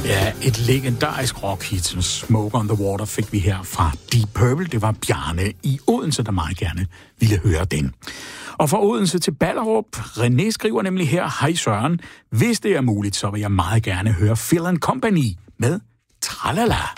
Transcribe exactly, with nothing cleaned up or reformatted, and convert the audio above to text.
Ja, et legendarisk rockhit, som Smoke on the Water, fik vi her fra Deep Purple. Det var Bjarne i Odense, der meget gerne ville høre den. Og fra Odense til Ballerup, René skriver nemlig her: Hej Søren, hvis det er muligt, så vil jeg meget gerne høre Phil and Company med Tralala.